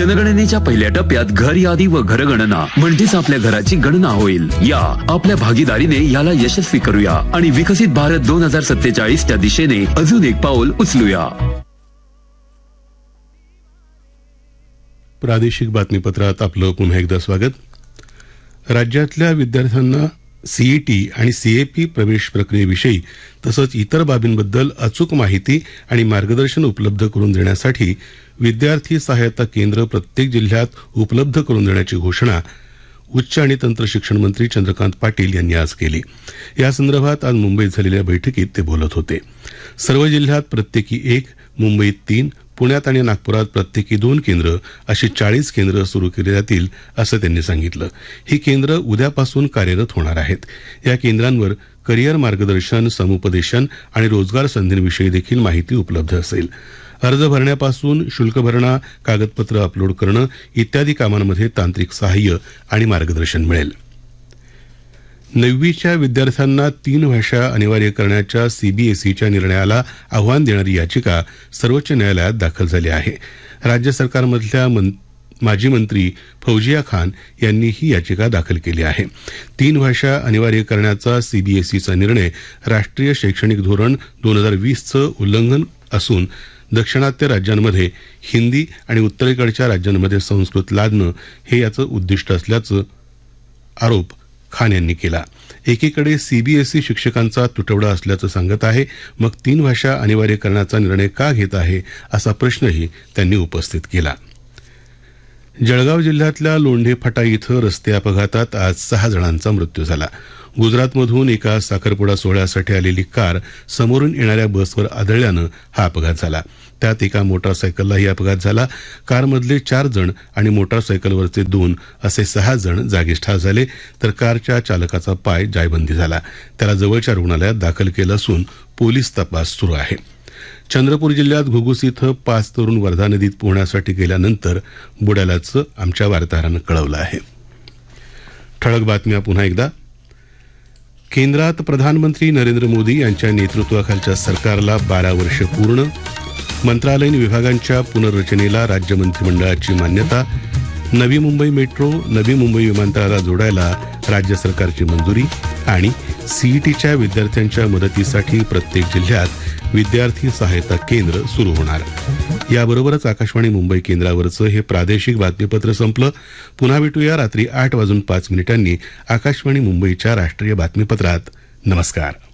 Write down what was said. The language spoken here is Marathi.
जनगणनेच्या पहिल्या टप्प्यात घर यादी व घरगणना म्हणजेच आपल्या घराची गणना होईल. या आपल्या भागीदारीने याला यशस्वी करूया आणि विकसित भारत 2047च्या दिशेने अजून एक पाऊल उचलूया. प्रादेशिक बातमीपत्रात आपलं पुन्हा एकदा स्वागत. राज्यातल्या विद्यार्थ्यांना सीईटी आणि सीएपी प्रवेश प्रक्रियेविषयी तसंच इतर बाबींबद्दल अचूक माहिती आणि मार्गदर्शन उपलब्ध करून देण्यासाठी विद्यार्थी सहायता केंद्र प्रत्येक जिल्ह्यात उपलब्ध करून देण्याची घोषणा उच्च आणि तंत्र शिक्षण मंत्री चंद्रकांत पाटील यांनी आज केली. यासंदर्भात आज मुंबईत झालेल्या बैठकीत ते बोलत होते. सर्व जिल्ह्यात प्रत्येकी 1, मुंबईत 3, पुण्यात आणि नागपुरात प्रत्येकी 2 केंद्र अशी 40 केंद्र सुरू केली जातील असं त्यांनी सांगितलं. ही केंद्र उद्यापासून कार्यरत होणार आहेत. या केंद्रांवर करिअर मार्गदर्शन, समुपदेशन आणि रोजगार संधींविषयी देखील माहिती उपलब्ध असेल. अर्ज भरण्यापासून शुल्क भरणा, कागदपत्र अपलोड करणं इत्यादी कामांमध्ये तांत्रिक सहाय्य आणि मार्गदर्शन मिळेल. 9वीच्या विद्यार्थ्यांना 3 भाषा अनिवार्य करण्याच्या सीबीएसईच्या निर्णयाला आव्हान देणारी याचिका सर्वोच्च न्यायालयात दाखल झाली आहे. राज्य सरकारमधल्या माजी मंत्री फौजिया खान यांनी ही याचिका दाखल केली आहे. 3 भाषा अनिवार्य करण्याचा सीबीएसईचा निर्णय राष्ट्रीय शैक्षणिक धोरण 2020चं उल्लंघन असून दक्षिणात्य राज्यांमध्ये हिंदी आणि उत्तरेकडच्या राज्यांमध्ये संस्कृत लादणं हे याचं उद्दिष्ट असल्याचं आरोप खान यांनी केला. एकीकडे सीबीएसई शिक्षकांचा तुटवडा असल्याचं सांगत आहे, मग 3 भाषा अनिवार्य करण्याचा निर्णय का घेत आहे असा प्रश्नही त्यांनी उपस्थित केला. जळगाव जिल्ह्यातल्या लोंढे फाटा इथं रस्ते अपघातात आज 6 जणांचा मृत्यू झाला. गुजरातमधून एका साखरपुडा सोहळ्यासाठी आलेली कार समोरून येणाऱ्या बसवर आदळल्यानं हा अपघात झाला. त्यात एका मोटारसायकललाही अपघात झाला. कारमधले 4 जण आणि मोटारसायकलवरचे 2 असे 6 जण जागीच ठार झाले, तर कारच्या चालकाचा पाय जायबंदी झाला. त्याला जवळच्या रुग्णालयात दाखल केलं असून पोलीस तपास सुरू आहे. चंद्रपूर जिल्ह्यात घुगुस इथं 5 तरुण वर्धा नदीत पोहण्यासाठी गेल्यानंतर बुडाल्याचं आमच्या वार्ताहरानं कळवलं आहे. ठळक बातम्या पुन्हा एकदा. केंद्रात प्रधानमंत्री नरेंद्र मोदी यांच्या नेतृत्वाखालच्या सरकारला 12 वर्ष पूर्ण. मंत्रालयीन विभागांच्या पुनर्रचनेला राज्य मंत्रिमंडळाची मान्यता. नवी मुंबई मेट्रो, नवी मुंबई विमानतळाला जोडायला राज्य सरकारची मंजुरी. आणि सीईटीच्या विद्यार्थ्यांच्या मदतीसाठी प्रत्येक जिल्ह्यात विद्यार्थी सहायता केंद्र सुरू होणार. याबरोबरच आकाशवाणी मुंबई केंद्रावरचं हे प्रादेशिक बातमीपत्र संपलं. पुन्हा भेटूया रात्री 8:05 आकाशवाणी मुंबईच्या राष्ट्रीय बातमीपत्रात. नमस्कार.